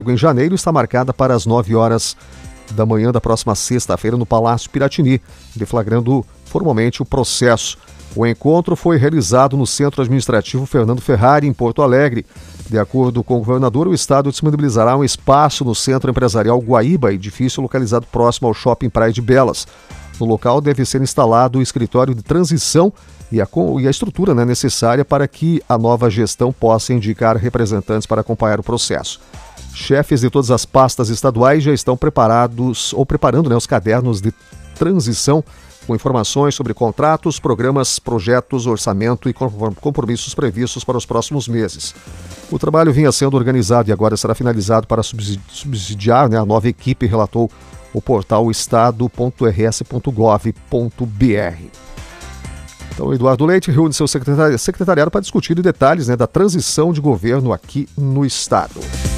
em janeiro está marcada para as 9 horas da manhã da próxima sexta-feira no Palácio Piratini, deflagrando formalmente o processo. O encontro foi realizado no Centro Administrativo Fernando Ferrari, em Porto Alegre. De acordo com o governador, o Estado disponibilizará um espaço no Centro Empresarial Guaíba, edifício localizado próximo ao Shopping Praia de Belas. No local deve ser instalado o escritório de transição e a estrutura necessária para que a nova gestão possa indicar representantes para acompanhar o processo. Chefes de todas as pastas estaduais já estão preparando os cadernos de transição com informações sobre contratos, programas, projetos, orçamento e compromissos previstos para os próximos meses. O trabalho vinha sendo organizado e agora será finalizado para subsidiar a nova equipe, relatou o portal estado.rs.gov.br. Então, Eduardo Leite reúne seu secretariado para discutir detalhes da transição de governo aqui no Estado.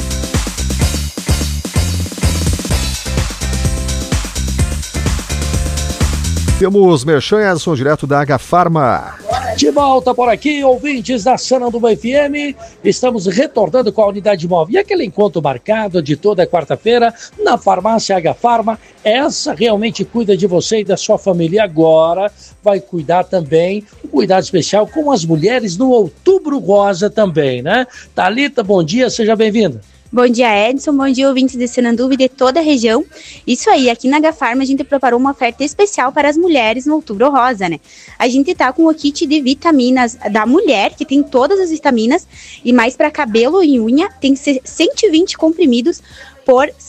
Temos Merchan Edson, direto da Agafarma. De volta por aqui, ouvintes da Sananduva FM, estamos retornando com a unidade móvel. E aquele encontro marcado de toda quarta-feira na farmácia Agafarma, essa realmente cuida de você e da sua família. E agora vai cuidar também, um cuidado especial com as mulheres no Outubro Rosa também, né? Thalita, bom dia, seja bem-vinda. Bom dia, Edson. Bom dia, ouvintes de Sananduva e de toda a região. Isso aí, aqui na Agafarma a gente preparou uma oferta especial para as mulheres no Outubro Rosa, né? A gente tá com o kit de vitaminas da mulher, que tem todas as vitaminas, e mais para cabelo e unha, tem 120 comprimidos por R$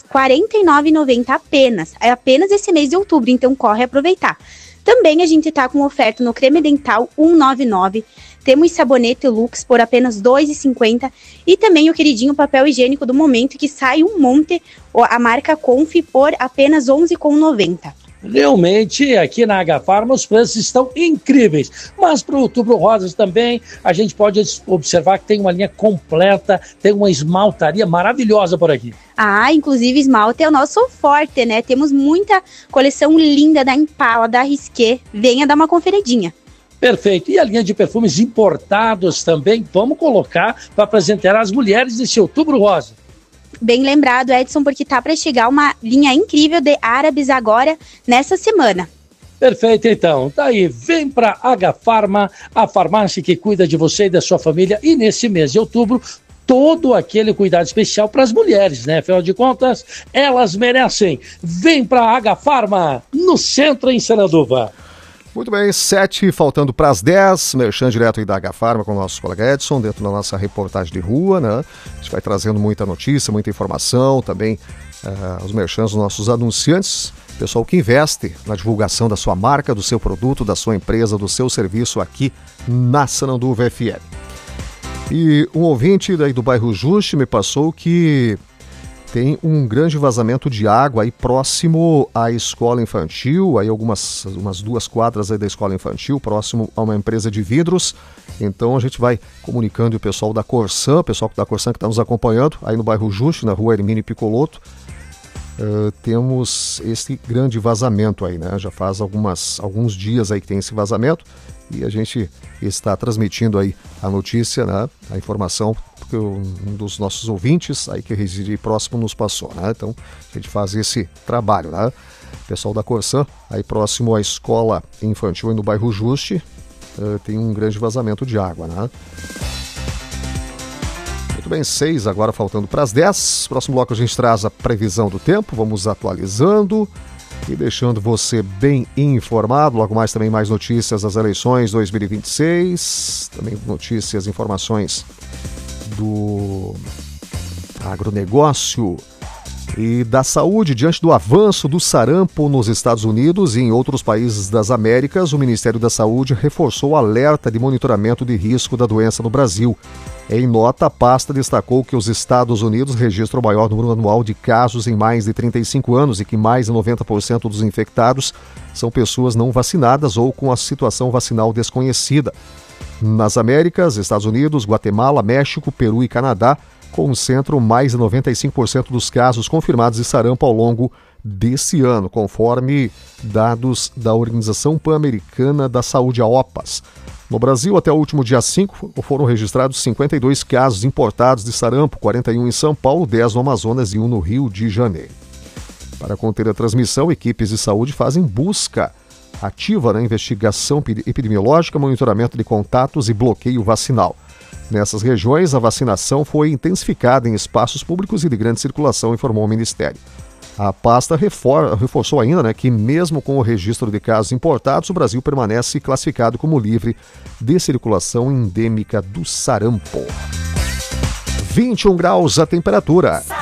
49,90 apenas. É apenas esse mês de outubro, então corre aproveitar. Também a gente tá com oferta no creme dental 199, temos sabonete Lux por apenas R$ 2,50 e também o queridinho papel higiênico do momento, que sai um monte, a marca Conf, por apenas R$ 11,90. Realmente, aqui na Agafarma os preços estão incríveis, mas para o Outubro Rosas também a gente pode observar que tem uma linha completa, tem uma esmaltaria maravilhosa por aqui. Inclusive esmalte é o nosso forte, né? Temos muita coleção linda da Impala, da Risqué, venha dar uma conferidinha. Perfeito. E a linha de perfumes importados também, vamos colocar para apresentar as mulheres desse Outubro Rosa. Bem lembrado, Edson, porque tá para chegar uma linha incrível de árabes agora, nessa semana. Perfeito, então. Daí, vem para Agafarma, a farmácia que cuida de você e da sua família. E nesse mês de outubro, todo aquele cuidado especial para as mulheres, né? Afinal de contas, elas merecem. Vem para Agafarma, no centro, em Sananduva. Muito bem, 7 faltando para as 10, Merchan direto aí da Agafarma com o nosso colega Edson, dentro da nossa reportagem de rua, né? A gente vai trazendo muita notícia, muita informação, também os merchans, os nossos anunciantes, pessoal que investe na divulgação da sua marca, do seu produto, da sua empresa, do seu serviço aqui na Sananduva FM. E um ouvinte daí do bairro Juste me passou que tem um grande vazamento de água aí próximo à escola infantil, aí umas 2 quadras aí da escola infantil, próximo a uma empresa de vidros. Então a gente vai comunicando o pessoal da Corsan, que está nos acompanhando aí no bairro Juste, na rua Hermínio Piccolotto. Temos esse grande vazamento aí, né? Já faz alguns dias aí que tem esse vazamento e a gente está transmitindo aí a notícia, né? A informação que um dos nossos ouvintes aí que reside próximo nos passou, né? Então a gente faz esse trabalho, né? Pessoal da Corsan, aí próximo à escola infantil aí no bairro Juste, tem um grande vazamento de água, né? Muito bem, 6 agora faltando para as 10. Próximo bloco a gente traz a previsão do tempo, vamos atualizando e deixando você bem informado. Logo mais também mais notícias das eleições 2026, também notícias, informações do agronegócio e da saúde. Diante do avanço do sarampo nos Estados Unidos e em outros países das Américas, o Ministério da Saúde reforçou o alerta de monitoramento de risco da doença no Brasil. Em nota, a pasta destacou que os Estados Unidos registram o maior número anual de casos em mais de 35 anos e que mais de 90% dos infectados são pessoas não vacinadas ou com a situação vacinal desconhecida. Nas Américas, Estados Unidos, Guatemala, México, Peru e Canadá concentram mais de 95% dos casos confirmados de sarampo ao longo desse ano, conforme dados da Organização Pan-Americana da Saúde, a OPAS. No Brasil, até o último dia 5, foram registrados 52 casos importados de sarampo, 41 em São Paulo, 10 no Amazonas e 1 no Rio de Janeiro. Para conter a transmissão, equipes de saúde fazem busca ativa na investigação epidemiológica, monitoramento de contatos e bloqueio vacinal. Nessas regiões, a vacinação foi intensificada em espaços públicos e de grande circulação, informou o Ministério. A pasta reforçou ainda que, mesmo com o registro de casos importados, o Brasil permanece classificado como livre de circulação endêmica do sarampo. 21 graus a temperatura.